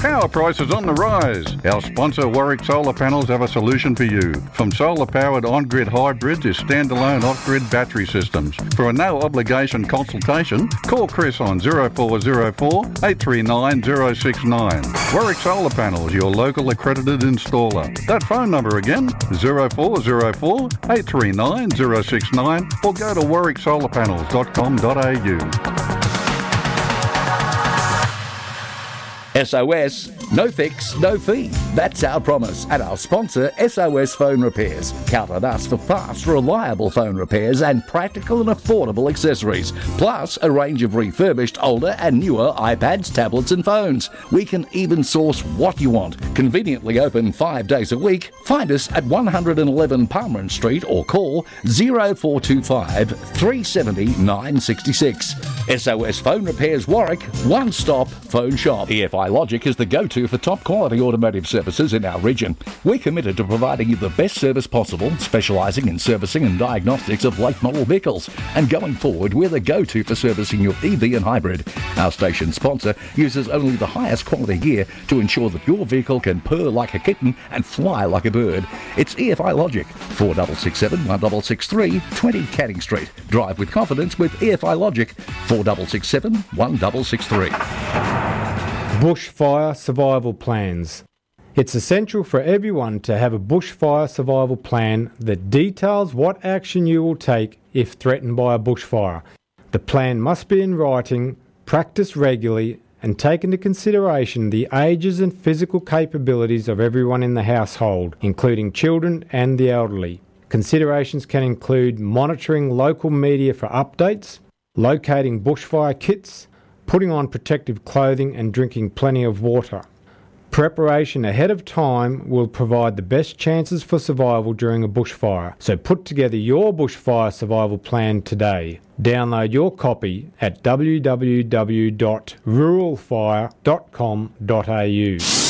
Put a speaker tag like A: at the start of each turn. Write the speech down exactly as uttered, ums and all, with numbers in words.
A: Power prices on the rise. Our sponsor Warwick Solar Panels have a solution for you. From solar-powered on-grid hybrids to standalone off-grid battery systems. For a no-obligation consultation, call Chris on zero four zero four, eight three nine, zero six nine. Warwick Solar Panels, your local accredited installer. That phone number again, zero four zero four, eight three nine, zero six nine, or go to warwick solar panels dot com dot a u.
B: S O S, no fix, no fee. That's our promise. And our sponsor, S O S Phone Repairs. Count on us for fast, reliable phone repairs and practical and affordable accessories. Plus, a range of refurbished older and newer iPads, tablets and phones. We can even source what you want. Conveniently open five days a week. Find us at one eleven Palmer Street or call zero four two five, three seven zero, nine six six. S O S Phone Repairs Warwick, one-stop phone shop. E F I Logic is the go-to for top-quality automotive services in our region. We're committed to providing you the best service possible, specialising in servicing and diagnostics of late-model vehicles. And going forward, we're the go-to for servicing your E V and hybrid. Our station sponsor uses only the highest quality gear to ensure that your vehicle can purr like a kitten and fly like a bird. It's E F I Logic, four six six seven, one six six three, twenty Canning Street. Drive with confidence with E F I Logic, four six six seven, one six six three.
C: Bushfire survival plans. It's essential for everyone to have a bushfire survival plan that details what action you will take if threatened by a bushfire. The plan must be in writing, practiced regularly, and take into consideration the ages and physical capabilities of everyone in the household, including children and the elderly. Considerations can include monitoring local media for updates, locating bushfire kits, putting on protective clothing and drinking plenty of water. Preparation ahead of time will provide the best chances for survival during a bushfire, so put together your bushfire survival plan today. Download your copy at w w w dot rural fire dot com dot a u.